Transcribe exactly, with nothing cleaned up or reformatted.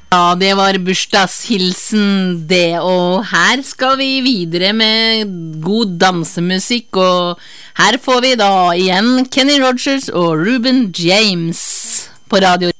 Ja, det var bursdagshilsen det, og her skal vi videre med god dansemusikk, og her får vi da igjen Kenny Rogers og Ruben James på radio.